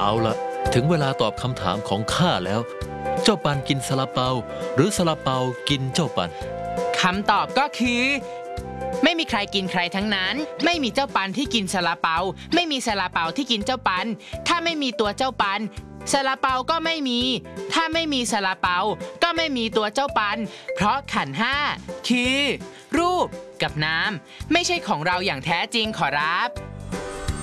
เอาละถึงเวลาตอบคำถามของข้าแล้ว เจ้าปันกินซาลาเปาหรือซาลาเปากินเจ้าปันคำตอบก็คือไม่มีใครกินใครทั้งนั้นไม่มีเจ้าปันที่กินซาลาเปาไม่มีซาลาเปาที่กินเจ้าปันถ้าไม่มีตัวเจ้าปันซาลาเปาก็ไม่มีถ้าไม่มีซาลาเปาก็ไม่มีตัวเจ้าปันเพราะขันธ์ห้าคือรูปกับนามไม่ใช่ของเราอย่างแท้จริงขอรับ